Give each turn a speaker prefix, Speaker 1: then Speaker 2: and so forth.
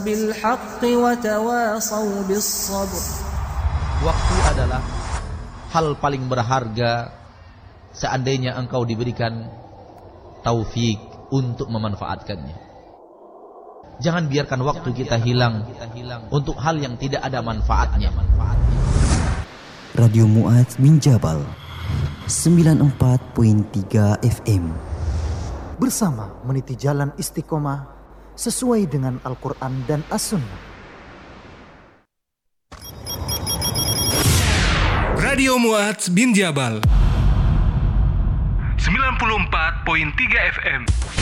Speaker 1: بالحق وتواصوا بالصبر.
Speaker 2: Waktu adalah hal paling berharga seandainya engkau diberikan taufik untuk memanfaatkannya. Jangan biarkan waktu kita hilang untuk hal yang tidak ada manfaatnya.
Speaker 3: Radio Mu'adz bin Jabal 94.3 FM.
Speaker 4: Bersama meniti jalan istiqomah sesuai dengan Al-Quran dan As-Sunnah.
Speaker 5: Radio Mu'adz bin Jabal 94.3 FM.